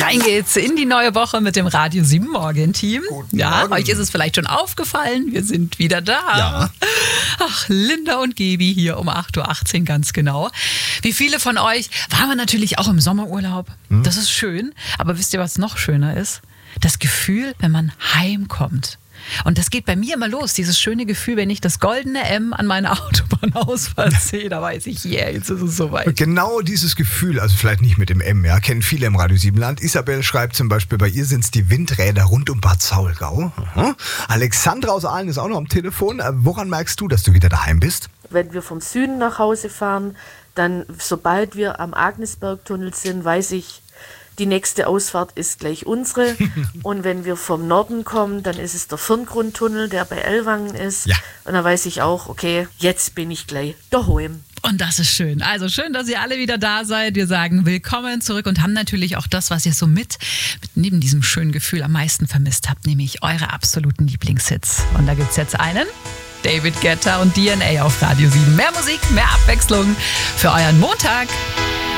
Rein geht's in die neue Woche mit dem Radio 7 Morgen-Team. Ja, Morgen. euch ist es vielleicht schon aufgefallen, wir sind wieder da. Ja. Ach, Linda und Gebi hier um 8.18 Uhr ganz genau. Wie viele von euch waren wir natürlich auch im Sommerurlaub. Das ist schön, aber wisst ihr, was noch schöner ist? Das Gefühl, wenn man heimkommt. Und das geht bei mir immer los, dieses schöne Gefühl, wenn ich das goldene M an meiner Autobahnausfahrt sehe, da weiß ich, yeah, jetzt ist es soweit. Genau dieses Gefühl, also vielleicht nicht mit dem M, ja, kennen viele im Radio 7 Land. Isabel schreibt zum Beispiel, bei ihr sind es die Windräder rund um Bad Saulgau. Aha. Alexandra aus Aalen ist auch noch am Telefon. Woran merkst du, dass du wieder daheim bist? Wenn wir vom Süden nach Hause fahren, dann sobald wir am Agnesbergtunnel sind, weiß ich, die nächste Ausfahrt ist gleich unsere. Und wenn wir vom Norden kommen, dann ist es der Firngrundtunnel, der bei Ellwangen ist. Ja. Und da weiß ich auch, okay, jetzt bin ich gleich daheim. Und das ist schön. Also schön, dass ihr alle wieder da seid. Wir sagen willkommen zurück und haben natürlich auch das, was ihr so mit neben diesem schönen Gefühl am meisten vermisst habt, nämlich eure absoluten Lieblingshits. Und da gibt's jetzt einen. David Guetta und DNA auf Radio 7. Mehr Musik, mehr Abwechslung für euren Montag.